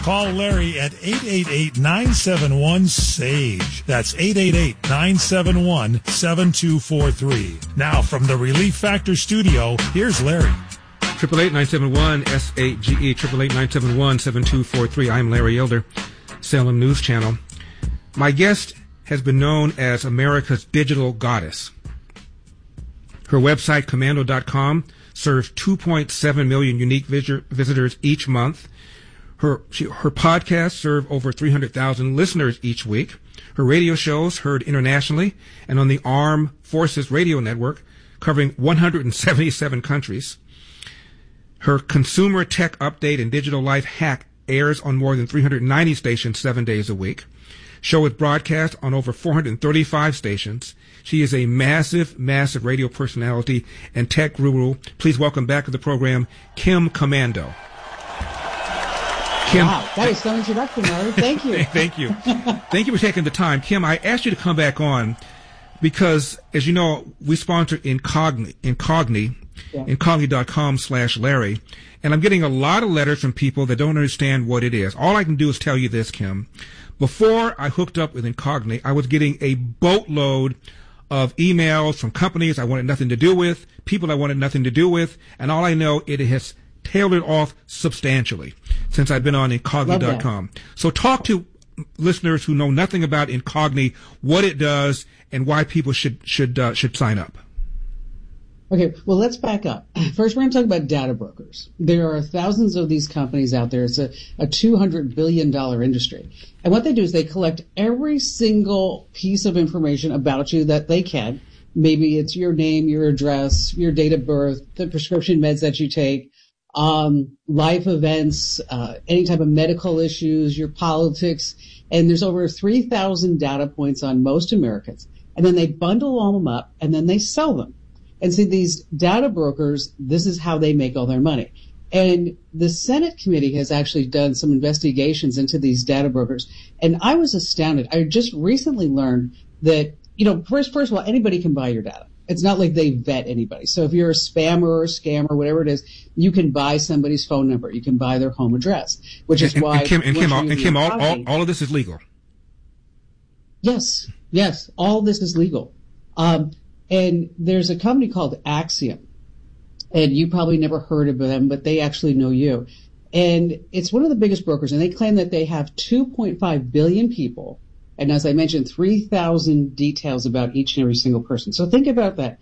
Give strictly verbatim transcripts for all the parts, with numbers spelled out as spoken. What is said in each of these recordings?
Call Larry at eight eight eight, nine seven one, S A G E. That's eight eight eight, nine seven one, seven two four three. Now from the Relief Factor studio, here's Larry. eight eight eight, nine seven one, S A G E, eight eight eight, nine seven one, seven two four three. I'm Larry Elder, Salem News Channel. My guest has been known as America's digital goddess. Her website, commando dot com, serves two point seven million unique visitor, visitors each month. Her she, her podcasts serve over three hundred thousand listeners each week. Her radio shows heard internationally and on the Armed Forces Radio Network, covering one hundred seventy-seven countries. Her Consumer Tech Update and Digital Life Hack airs on more than three hundred ninety stations seven days a week. Show is broadcast on over four hundred thirty-five stations. She is a massive, massive radio personality and tech guru. Please welcome back to the program, Kim Komando. Kim, wow, that was so introductory, Larry. Thank you. Thank you. Thank you for taking the time. Kim, I asked you to come back on because, as you know, we sponsor Incogni, Incogni, yeah. Incogni dot com slash Larry, and I'm getting a lot of letters from people that don't understand what it is. All I can do is tell you this, Kim. Before I hooked up with Incogni, I was getting a boatload of emails from companies I wanted nothing to do with, people I wanted nothing to do with, and all I know, it has tailored off substantially since I've been on Incogni dot com. So talk to listeners who know nothing about Incogni, what it does, and why people should should uh, should sign up. Okay, well, let's back up. First, we're going to talk about data brokers. There are thousands of these companies out there. It's a, a two hundred billion dollars industry. And what they do is they collect every single piece of information about you that they can. Maybe it's your name, your address, your date of birth, the prescription meds that you take, um, life events, uh, any type of medical issues, your politics. And there's over three thousand data points on most Americans. And then they bundle all them up and then they sell them. And see, these data brokers, this is how they make all their money. And the Senate committee has actually done some investigations into these data brokers. And I was astounded. I just recently learned that, you know, first, first of all, anybody can buy your data. It's not like they vet anybody. So if you're a spammer or a scammer, whatever it is, you can buy somebody's phone number. You can buy their home address, which is and, why. And Kim, and Kim, all, and Kim all, all, all of this is legal. Yes, yes, all this is legal. Um, and there's a company called Axiom, and you probably never heard of them, but they actually know you. And it's one of the biggest brokers, and they claim that they have two point five billion people. And as I mentioned, three thousand details about each and every single person. So think about that.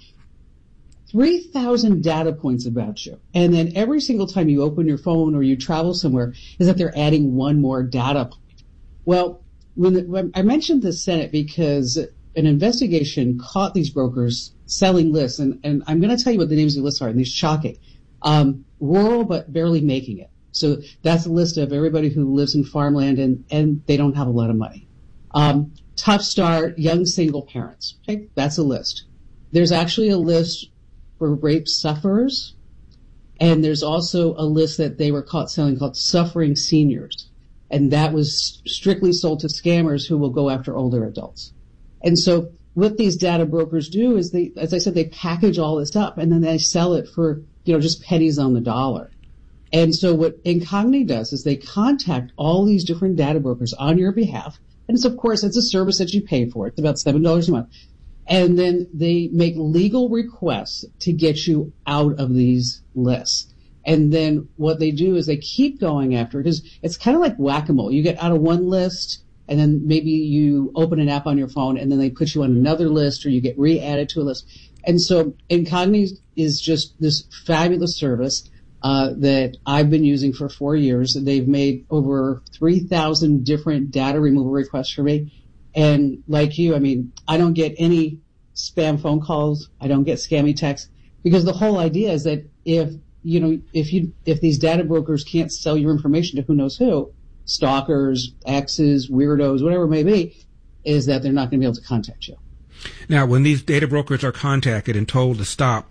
three thousand data points about you. And then every single time you open your phone or you travel somewhere is that they're adding one more data point. Well, when, the, when I mentioned the Senate because an investigation caught these brokers selling lists. And, and I'm going to tell you what the names of the lists are, and these are shocking. Um, rural but barely making it. So that's a list of everybody who lives in farmland and, and they don't have a lot of money. Um, tough start, young single parents. Okay, that's a list. There's actually a list for rape sufferers, and there's also a list that they were caught selling called suffering seniors, and that was strictly sold to scammers who will go after older adults. And so what these data brokers do is they, as I said, they package all this up and then they sell it for, you know, just pennies on the dollar. And so what Incogni does is they contact all these different data brokers on your behalf. And it's, of course, it's a service that you pay for. It's about seven dollars a month. And then they make legal requests to get you out of these lists. And then what they do is they keep going after it because it's kind of like whack-a-mole. You get out of one list and then maybe you open an app on your phone and then they put you on another list or you get re-added to a list. And so Incogni is just this fabulous service uh, that I've been using for four years. They've made over three thousand different data removal requests for me. And like you, I mean, I don't get any spam phone calls. I don't get scammy texts because the whole idea is that if, you know, if you, if these data brokers can't sell your information to who knows who, stalkers, exes, weirdos, whatever it may be, is that they're not going to be able to contact you. Now, when these data brokers are contacted and told to stop,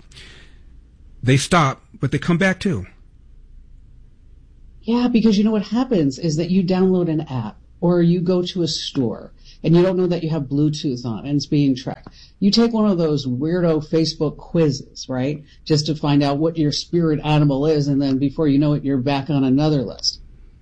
they stop, but they come back too. Yeah, because you know what happens is that you download an app or you go to a store and you don't know that you have Bluetooth on and it's being tracked. You take one of those weirdo Facebook quizzes, right, just to find out what your spirit animal is, and then before you know it, you're back on another list.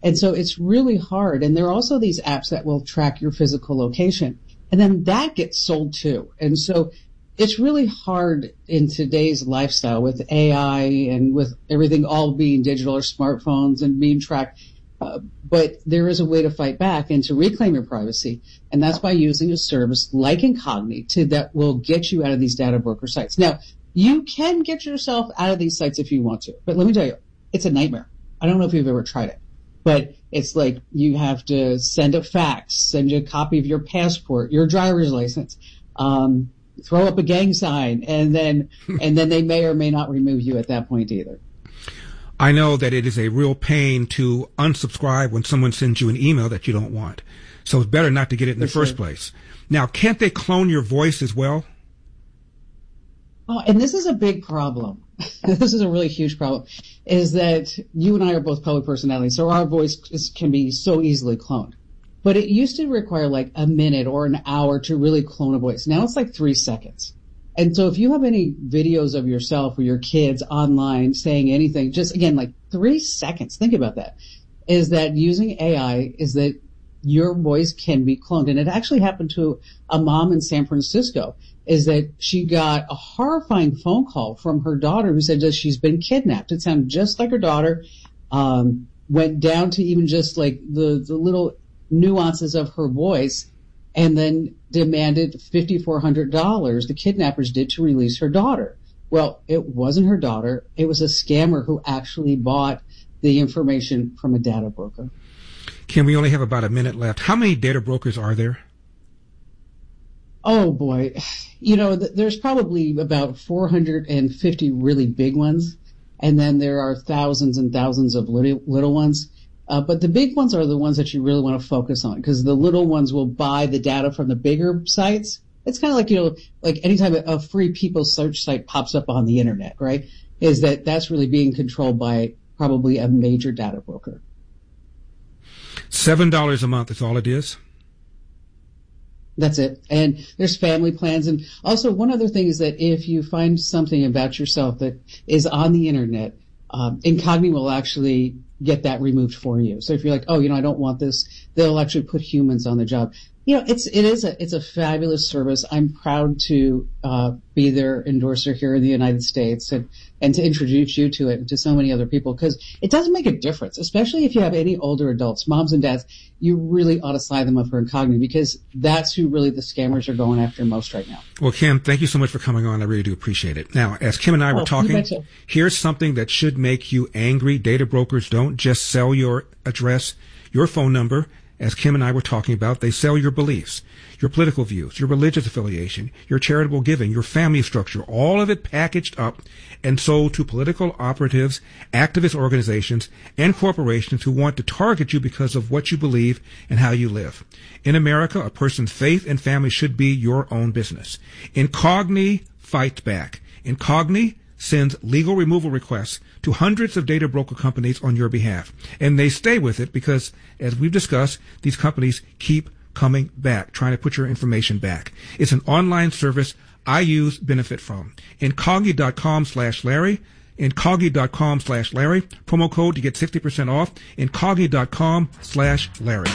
And so it's really hard. And there are also these apps that will track your physical location. And then that gets sold too. And so it's really hard in today's lifestyle with A I and with everything all being digital or smartphones and being tracked. Uh, but there is a way to fight back and to reclaim your privacy. And that's by using a service like Incogni that will get you out of these data broker sites. Now, you can get yourself out of these sites if you want to. But let me tell you, it's a nightmare. I don't know if you've ever tried it. But it's like you have to send a fax, send you a copy of your passport, your driver's license, um, throw up a gang sign, and then and then they may or may not remove you at that point either. I know that it is a real pain to unsubscribe when someone sends you an email that you don't want. So it's better not to get it in the first place. Now, can't they clone your voice as well? Oh, and this is a big problem. This is a really huge problem, is that you and I are both public personalities, so our voice is, can be so easily cloned. But it used to require like a minute or an hour to really clone a voice. Now it's like three seconds. And so if you have any videos of yourself or your kids online saying anything, just again, like three seconds, think about that, is that using A I is that your voice can be cloned. And it actually happened to a mom in San Francisco, is that she got a horrifying phone call from her daughter who said that she's been kidnapped. It sounded just like her daughter, um, went down to even just like the, the little nuances of her voice, and then demanded five thousand four hundred dollars, the kidnappers did, to release her daughter. Well, it wasn't her daughter. It was a scammer who actually bought the information from a data broker. Kim, we only have about a minute left. How many data brokers are there? Oh, boy. You know, th- there's probably about four hundred fifty really big ones, and then there are thousands and thousands of little, little ones. Uh, but the big ones are the ones that you really want to focus on, because the little ones will buy the data from the bigger sites. It's kind of like, you know, like anytime a, a free people search site pops up on the internet, right, is that that's really being controlled by probably a major data broker. seven dollars a month is all it is? That's it. And there's family plans. And also one other thing is that if you find something about yourself that is on the internet, um, Incogni will actually get that removed for you. So if you're like, oh, you know, I don't want this, they'll actually put humans on the job. You know, it's, it is a, it's a fabulous service. I'm proud to, uh, be their endorser here in the United States and, and to introduce you to it and to so many other people, because it does make a difference, especially if you have any older adults, moms and dads. You really ought to sign them up for Incogni, because that's who really the scammers are going after most right now. Well, Kim, thank you so much for coming on. I really do appreciate it. Now, as Kim and I were oh, talking, here's something that should make you angry. Data brokers don't just sell your address, your phone number. As Kim and I were talking about, they sell your beliefs, your political views, your religious affiliation, your charitable giving, your family structure, all of it packaged up and sold to political operatives, activist organizations, and corporations who want to target you because of what you believe and how you live. In America, a person's faith and family should be your own business. Incogni fights back. Incogni sends legal removal requests to hundreds of data broker companies on your behalf. And they stay with it because, as we've discussed, these companies keep coming back, trying to put your information back. It's an online service I use, benefit from. Incogni.com slash Larry. Incogni.com slash Larry. Promo code to get sixty percent off. Incogni.com slash Larry.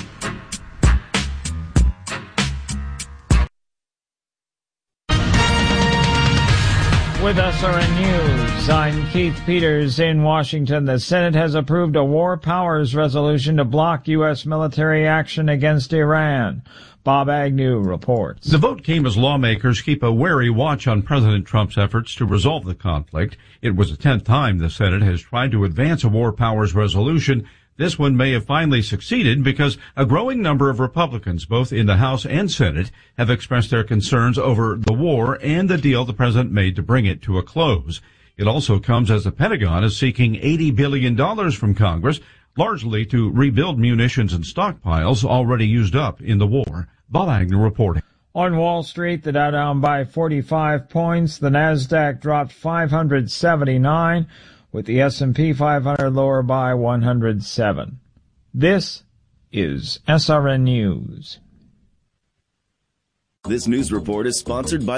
With S R N News, I'm Keith Peters in Washington. The Senate has approved a war powers resolution to block U S military action against Iran. Bob Agnew reports. The vote came as lawmakers keep a wary watch on President Trump's efforts to resolve the conflict. It was the tenth time the Senate has tried to advance a war powers resolution. This one may have finally succeeded because a growing number of Republicans, both in the House and Senate, have expressed their concerns over the war and the deal the president made to bring it to a close. It also comes as the Pentagon is seeking eighty billion dollars from Congress, largely to rebuild munitions and stockpiles already used up in the war. Bob Agnew reporting. On Wall Street, the Dow down by forty-five points. The Nasdaq dropped five hundred seventy-nine. With the S and P five hundred lower by one hundred seven. This is S R N News. This news report is sponsored by